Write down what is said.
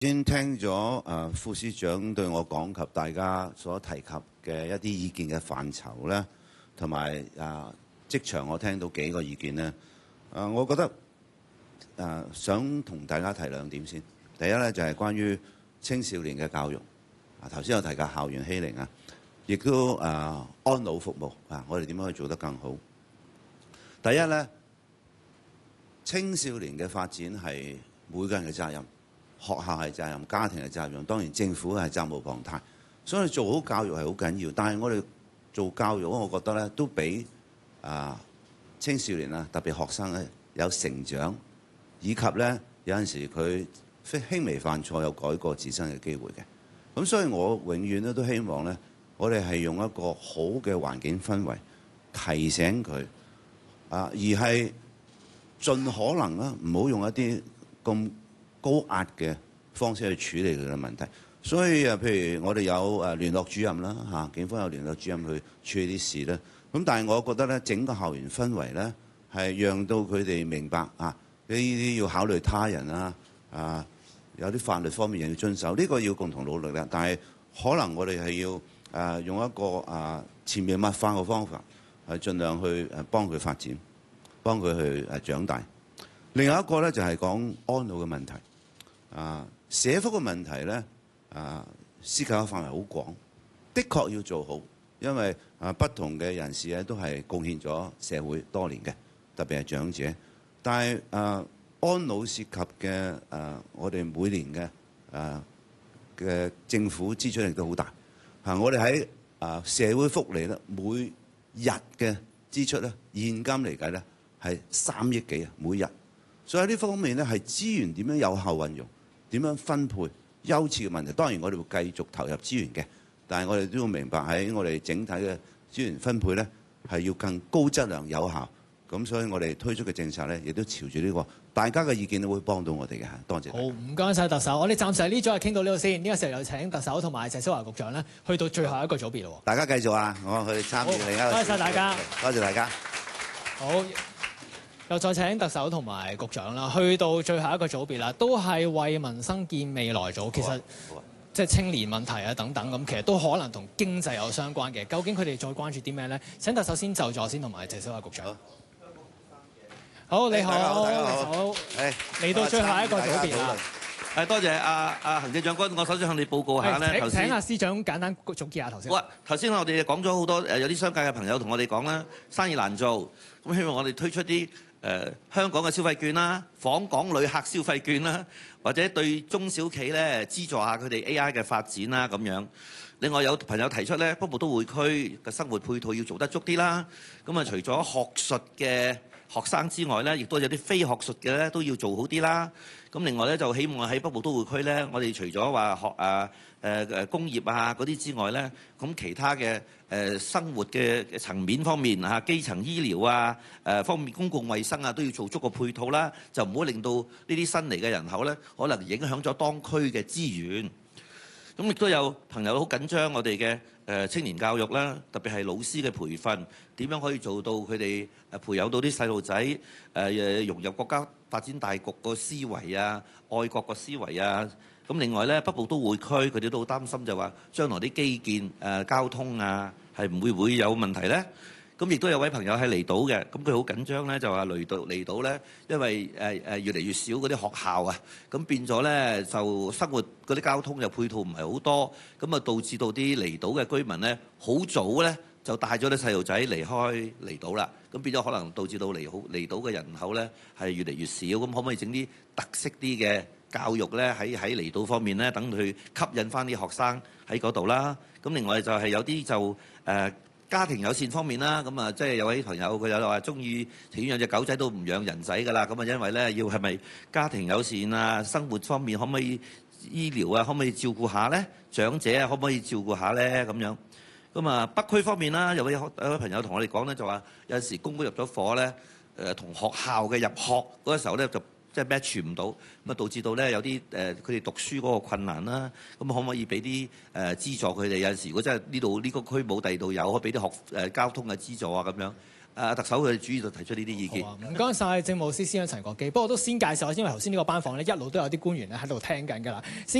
先聽咗副司長對我講及大家所提及嘅一啲意見嘅範疇咧，同埋即場我聽到幾個意見咧，我覺得想同大家提兩點先。第一咧就係關於青少年嘅教育，頭先有提及校園欺凌啊，亦都安老服務我哋點樣可以做得更好？第一咧，青少年嘅發展係每個人嘅責任。學校係責任，家庭係責任，當然政府係責無旁貸。所以做好教育係好緊要，但係我哋做教育，我覺得咧都俾青少年特別學生咧有成長，以及咧有陣時佢輕微犯錯有改過自身嘅機會嘅。咁所以我永遠咧都希望咧，我哋係用一個好嘅環境氛圍提醒佢而係盡可能啦，唔好用一啲咁高壓嘅方式去處理佢嘅問題，所以譬如我哋有聯絡主任啦警方有聯絡主任去處理啲事咧。咁但係我覺得咧，整個校園氛圍咧係讓到佢哋明白呢啲要考慮他人有啲法律方面要遵守，呢個要共同努力啦。但係可能我哋係要用一個潛移默化嘅方法，係盡量去幫佢發展，幫佢去長大。另外一個咧就係講安老嘅問題。社福嘅問題咧，涉及嘅範圍好廣，的確要做好，因為不同嘅人士咧都係貢獻咗社會多年嘅，特別係長者。但係安老涉及嘅我哋每年嘅政府支出亦都好大。我哋喺社會福利咧，每日嘅支出咧，現金嚟計咧係3億幾每日。所以喺呢方面咧，係資源點樣有效運用，點樣分配優次嘅問題。當然我哋會繼續投入資源嘅，但係我哋都要明白喺我哋整體嘅資源分配咧，係要更高質量有效。咁所以我哋推出嘅政策咧，亦都朝住呢個，大家嘅意見都會幫到我哋嘅。多謝。 好，唔該晒特首。我哋暫時喺呢組係傾到呢度先。呢個時候有請特首同埋鄭小華局長咧，去到最後一個組別咯。 大家繼續我去參與另一個。 多謝大家。 多謝大家。 好。又再請特首同埋局長啦，去到最後一個組別啦，都係為民生建未來組。其實即係青年問題等等咁，其實都可能同經濟有相關嘅。究竟佢哋再關注啲咩咧？請特首先就座先，同埋鄭小華局長。好，你好，你好。嚟到最後一個組別啦。 多謝行政長官，我首先向你報告下咧。 請阿司長簡單總結下頭先。 好啊，頭先我哋講咗好多有啲商界嘅朋友同我哋講啦，生意難做，咁希望我哋推出啲香港嘅消費券啦、訪港旅客消費券啦，或者對中小企咧資助下佢哋 AI 嘅發展啦咁樣。另外有朋友提出咧，北部都會區嘅生活配套要做得足啲啦。咁除咗學術嘅學生之外咧，亦都有啲非學術嘅咧都要做好啲啦。咁另外咧就希望喺北部都會區咧，我哋除咗話學工業嗰啲之外咧，咁其他嘅生活嘅層面方面基層醫療方面公共衛生都要做足個配套啦，就唔好令到呢啲新嚟嘅人口咧，可能影響咗當區嘅資源。咁亦都有朋友好緊張我哋嘅青年教育啦，特別係老師嘅培訓，點樣可以做到佢哋培養到啲細路仔融入國家發展大局個思維愛國個思維咁另外咧，北部都會區佢哋都好擔心，就話將來啲基建交通係唔會有問題咧。咁亦都有位朋友係離島嘅，咁佢好緊張咧，就話離島咧，因為越嚟越少嗰啲學校咁變咗咧就生活嗰啲交通又配套唔係好多，咁導致到啲離島嘅居民咧好早咧就帶咗啲細路仔離開離島啦，咁變咗可能導致到離島嘅人口咧係越嚟越少，咁可唔可以整啲特色啲嘅教育咧喺離島方面咧，等佢吸引翻啲學生喺嗰度啦？咁另外就係有啲就家庭友善方面啦，咁即係有位朋友佢有話中意情願養隻狗仔都唔養人仔㗎啦，咁因為咧要係咪家庭友善生活方面可唔可以醫療可唔可以照顧下咧？長者可唔可以照顧下咧？咁樣咁北區方面啦，有位朋友同我哋講咧，就話有陣時公屋入咗伙咧，同學校嘅入學嗰個時候咧就即係 match 唔到，咁導致到咧有啲佢哋讀書嗰個困難啦。咁可唔可以俾啲資助佢哋？有陣時如果真係呢個區冇第二度有，可以俾啲交通嘅資助咁樣。 特首佢哋主要就提出呢啲意見。 唔該晒政務司司長陳國基。不過都先介紹下，因為頭先呢個班房咧一路都有啲官員咧喺度聽緊㗎啦。